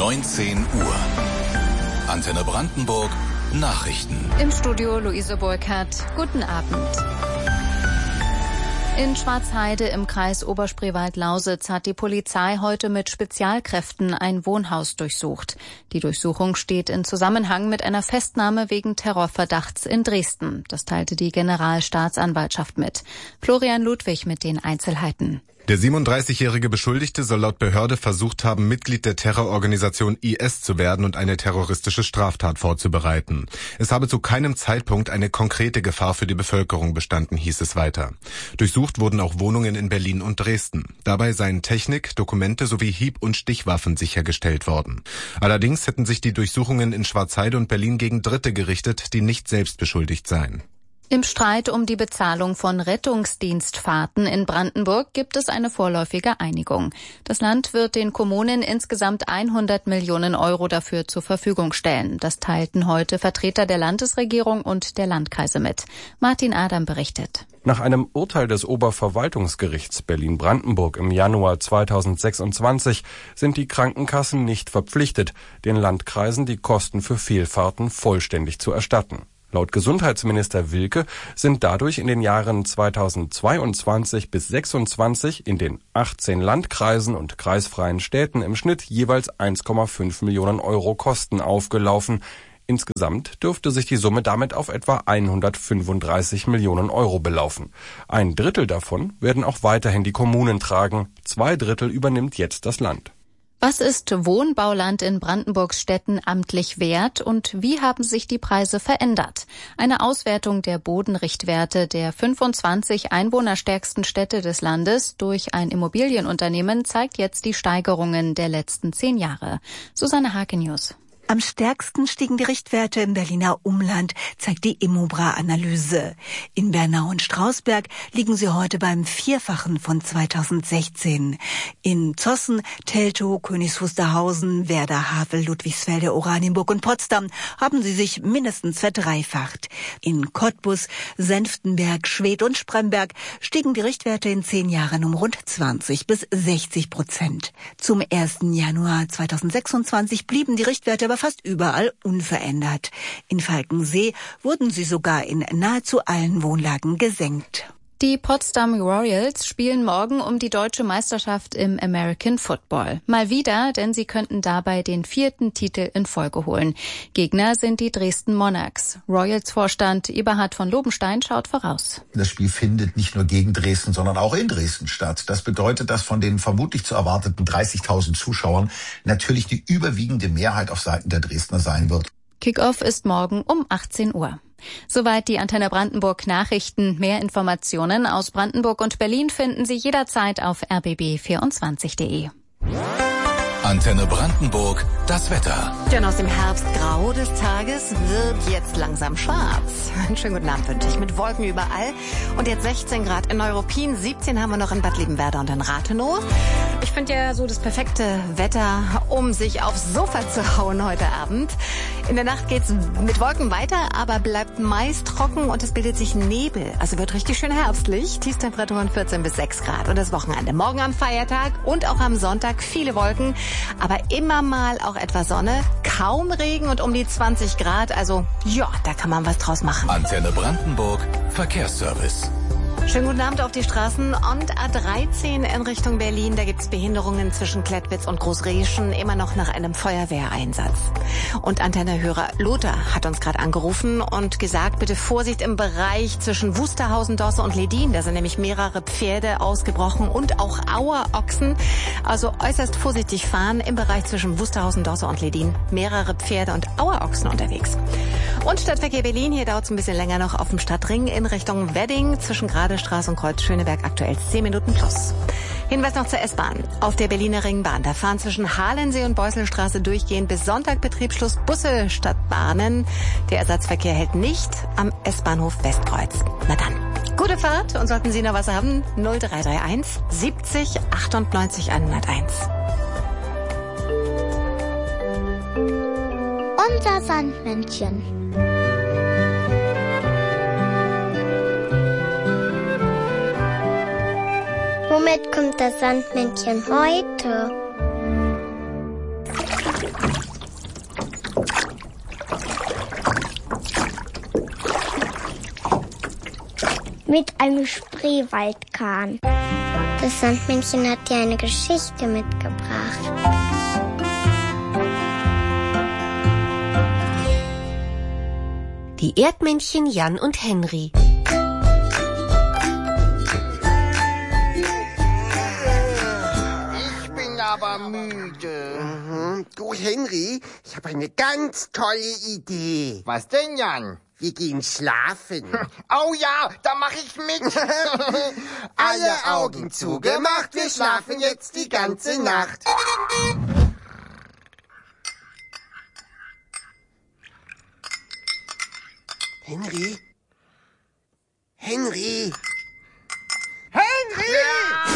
19 Uhr. Antenne Brandenburg, Nachrichten. Im Studio Luise Burkhardt. Guten Abend. In Schwarzheide im Kreis Oberspreewald-Lausitz hat die Polizei heute mit Spezialkräften ein Wohnhaus durchsucht. Die Durchsuchung steht in Zusammenhang mit einer Festnahme wegen Terrorverdachts in Dresden. Das teilte die Generalstaatsanwaltschaft mit. Florian Ludwig mit den Einzelheiten. Der 37-jährige Beschuldigte soll laut Behörde versucht haben, Mitglied der Terrororganisation IS zu werden und eine terroristische Straftat vorzubereiten. Es habe zu keinem Zeitpunkt eine konkrete Gefahr für die Bevölkerung bestanden, hieß es weiter. Durchsucht wurden auch Wohnungen in Berlin und Dresden. Dabei seien Technik, Dokumente sowie Hieb- und Stichwaffen sichergestellt worden. Allerdings hätten sich die Durchsuchungen in Schwarzheide und Berlin gegen Dritte gerichtet, die nicht selbst beschuldigt seien. Im Streit um die Bezahlung von Rettungsdienstfahrten in Brandenburg gibt es eine vorläufige Einigung. Das Land wird den Kommunen insgesamt 100 Millionen Euro dafür zur Verfügung stellen. Das teilten heute Vertreter der Landesregierung und der Landkreise mit. Martin Adam berichtet. Nach einem Urteil des Oberverwaltungsgerichts Berlin-Brandenburg im Januar 2026 sind die Krankenkassen nicht verpflichtet, den Landkreisen die Kosten für Fehlfahrten vollständig zu erstatten. Laut Gesundheitsminister Wilke sind dadurch in den Jahren 2022 bis 2026 in den 18 Landkreisen und kreisfreien Städten im Schnitt jeweils 1,5 Millionen Euro Kosten aufgelaufen. Insgesamt dürfte sich die Summe damit auf etwa 135 Millionen Euro belaufen. Ein Drittel davon werden auch weiterhin die Kommunen tragen. 2/3 übernimmt jetzt das Land. Was ist Wohnbauland in Brandenburgs Städten amtlich wert und wie haben sich die Preise verändert? Eine Auswertung der Bodenrichtwerte der 25 einwohnerstärksten Städte des Landes durch ein Immobilienunternehmen zeigt jetzt die Steigerungen der letzten 10 Jahre. Susanne Hake-News. Am stärksten stiegen die Richtwerte im Berliner Umland, zeigt die Immobra-Analyse. In Bernau und Strausberg liegen sie heute beim Vierfachen von 2016. In Zossen, Teltow, Königs Wusterhausen, Werder, Havel, Ludwigsfelde, Oranienburg und Potsdam haben sie sich mindestens verdreifacht. In Cottbus, Senftenberg, Schwedt und Spremberg stiegen die Richtwerte in 10 Jahren um rund 20 bis 60%. Zum 1. Januar 2026 blieben die Richtwerte aber fast überall unverändert. In Falkensee wurden sie sogar in nahezu allen Wohnlagen gesenkt. Die Potsdam Royals spielen morgen um die deutsche Meisterschaft im American Football. Mal wieder, denn sie könnten dabei den 4. Titel in Folge holen. Gegner sind die Dresden Monarchs. Royals-Vorstand Eberhard von Lobenstein schaut voraus. Das Spiel findet nicht nur gegen Dresden, sondern auch in Dresden statt. Das bedeutet, dass von den vermutlich zu erwarteten 30.000 Zuschauern natürlich die überwiegende Mehrheit auf Seiten der Dresdner sein wird. Kickoff ist morgen um 18 Uhr. Soweit die Antenne Brandenburg Nachrichten. Mehr Informationen aus Brandenburg und Berlin finden Sie jederzeit auf rbb24.de. Antenne Brandenburg, das Wetter. Denn aus dem Herbstgrau des Tages wird jetzt langsam schwarz. Einen schönen guten Abend wünsche ich, mit Wolken überall. Und jetzt 16 Grad in Neuruppin, 17 haben wir noch in Bad Liebenwerda und in Rathenow. Ich finde ja so das perfekte Wetter, um sich aufs Sofa zu hauen heute Abend. In der Nacht geht's mit Wolken weiter, aber bleibt meist trocken und es bildet sich Nebel. Also wird richtig schön herbstlich. Tiefstemperaturen 14 bis 6 Grad. Und das Wochenende. Morgen am Feiertag und auch am Sonntag viele Wolken. Aber immer mal auch etwas Sonne, kaum Regen und um die 20 Grad. Also ja, da kann man was draus machen. Antenne Brandenburg, Verkehrsservice. Schönen guten Abend auf die Straßen und A13 in Richtung Berlin. Da gibt's Behinderungen zwischen Klettwitz und Großreschen, immer noch nach einem Feuerwehreinsatz. Und Antennehörer Lothar hat uns gerade angerufen und gesagt, bitte Vorsicht im Bereich zwischen Wusterhausen, Dosse und Ledin. Da sind nämlich mehrere Pferde ausgebrochen und auch Auerochsen. Also äußerst vorsichtig fahren im Bereich zwischen Wusterhausen, Dosse und Ledin. Mehrere Pferde und Auerochsen unterwegs. Und Stadtverkehr Berlin, hier dauert es ein bisschen länger noch auf dem Stadtring in Richtung Wedding zwischen Straße und Kreuz Schöneberg aktuell 10 Minuten plus. Hinweis noch zur S-Bahn. Auf der Berliner Ringbahn, da fahren zwischen Halensee und Beuselstraße durchgehend bis Sonntag Betriebsschluss Busse statt Bahnen. Der Ersatzverkehr hält nicht am S-Bahnhof Westkreuz. Na dann, gute Fahrt und sollten Sie noch was haben, 0331 70 98 101. Unser Sandmännchen. Womit kommt das Sandmännchen heute? mit einem Spreewaldkahn. Das Sandmännchen hat dir eine Geschichte mitgebracht. Die Erdmännchen Jan und Henry. Ich bin aber müde. Du, Henry, ich habe eine ganz tolle Idee. Was denn, Jan? Wir gehen schlafen. Oh ja, da mache ich mit. Alle Augen zugemacht, wir schlafen jetzt die ganze Nacht. Henry? Henry? Henry!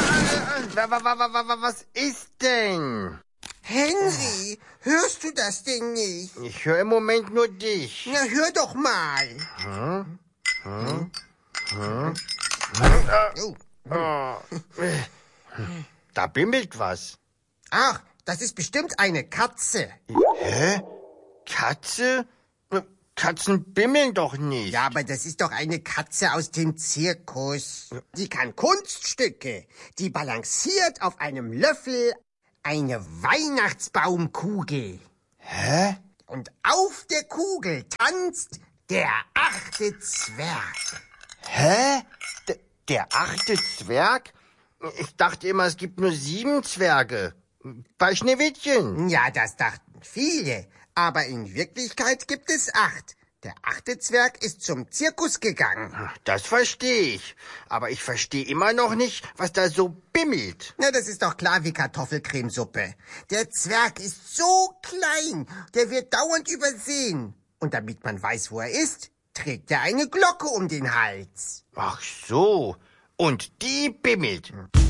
Was ist denn? Henry, hörst du das denn nicht? Ich höre im Moment nur dich. Na, hör doch mal. Da bimmelt was. Ach, das ist bestimmt eine Katze. Hä? Katze? Katzen bimmeln doch nicht. Ja, aber das ist doch eine Katze aus dem Zirkus. Die kann Kunststücke. Die balanciert auf einem Löffel eine Weihnachtsbaumkugel. Hä? Und auf der Kugel tanzt der 8. Zwerg. Hä? Der 8. Zwerg? Ich dachte immer, es gibt nur 7 Zwerge. Bei Schneewittchen. Ja, das dachten viele. Aber in Wirklichkeit gibt es 8. Der 8. Zwerg ist zum Zirkus gegangen. Das verstehe ich. Aber ich verstehe immer noch nicht, was da so bimmelt. Na, das ist doch klar wie Kartoffelcremesuppe. Der Zwerg ist so klein, der wird dauernd übersehen. Und damit man weiß, wo er ist, trägt er eine Glocke um den Hals. Ach so. Und die bimmelt.